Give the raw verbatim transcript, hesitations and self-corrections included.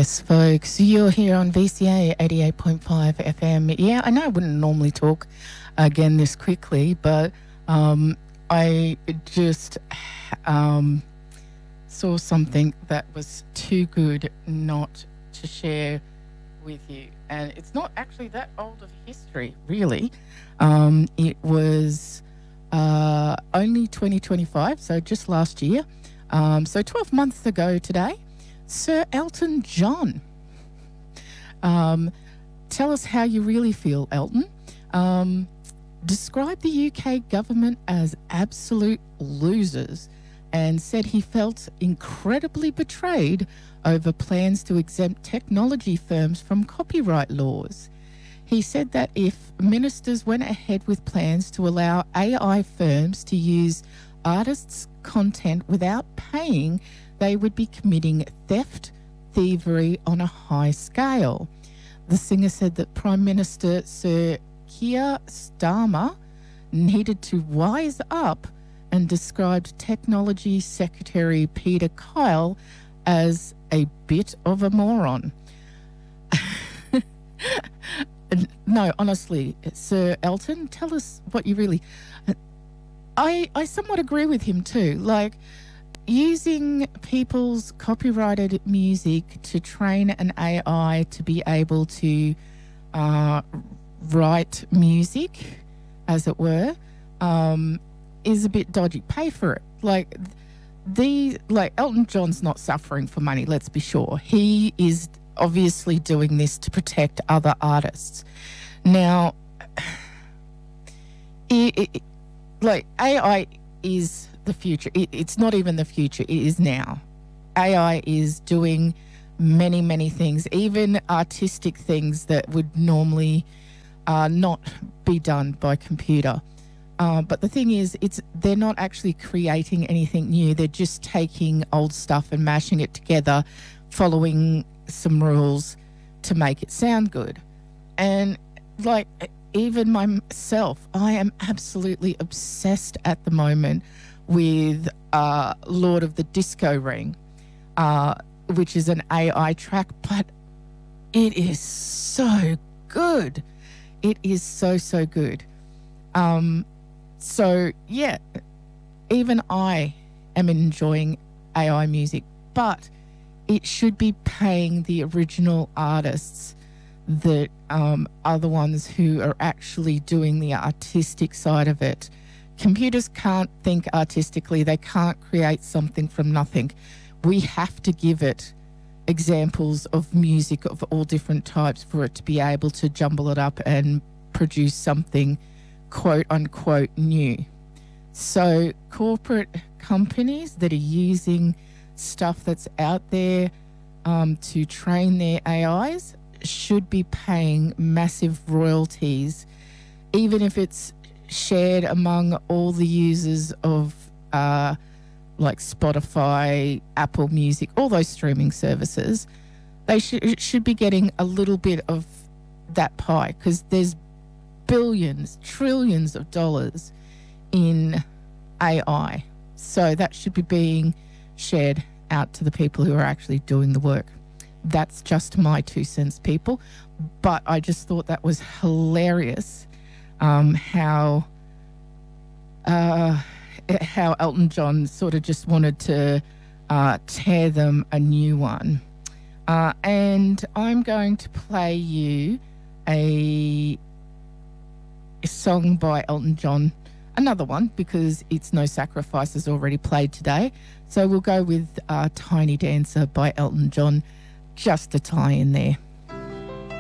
Yes, folks, you're here on V C A eighty-eight point five F M. Yeah, I know I wouldn't normally talk again this quickly, but um, I just um, saw something that was too good not to share with you. And it's not actually that old of history, really. Um, it was uh, only twenty twenty-five, so just last year. Um, so twelve months ago today, Sir Elton John. Um, tell us how you really feel, Elton. Um, described the U K government as absolute losers and said he felt incredibly betrayed over plans to exempt technology firms from copyright laws. He said that if ministers went ahead with plans to allow A I firms to use artists' content without paying, they would be committing theft, thievery on a high scale. The singer said that Prime Minister Sir Keir Starmer needed to wise up and described Technology Secretary Peter Kyle as a bit of a moron. No, honestly, Sir Elton, tell us what you really... I, I somewhat agree with him too. Like, using people's copyrighted music to train an A I to be able to uh, write music, as it were, um, is a bit dodgy. Pay for it. Like, the like Elton John's not suffering for money, let's be sure. He is obviously doing this to protect other artists. Now, it, it, like, A I is the future. It, it's not even the future. It is now. A I is doing many, many things, even artistic things that would normally uh, not be done by computer. Uh, but the thing is, it's they're not actually creating anything new. They're just taking old stuff and mashing it together, following some rules to make it sound good. And, like, even myself, I am absolutely obsessed at the moment with uh, Lord of the Disco Ring, uh, which is an A I track, but it is so good. It is so, so good. Um, so, yeah, even I am enjoying A I music, but it should be paying the original artists that um, are the ones who are actually doing the artistic side of it. Computers can't think artistically. They can't create something from nothing. We have to give it examples of music of all different types for it to be able to jumble it up and produce something quote unquote new. So corporate companies that are using stuff that's out there um, to train their A Is should be paying massive royalties, even if it's shared among all the users of uh, like Spotify, Apple Music, all those streaming services. They should should be getting a little bit of that pie, because there's billions, trillions of dollars in A I. So that should be being shared out to the people who are actually doing the work. That's just my two cents, people. But I just thought that was hilarious, um, how uh, how Elton John sort of just wanted to uh, tear them a new one. Uh, and I'm going to play you a, a song by Elton John, another one, because It's No Sacrifice is already played today. So we'll go with uh, Tiny Dancer by Elton John, just to tie in there.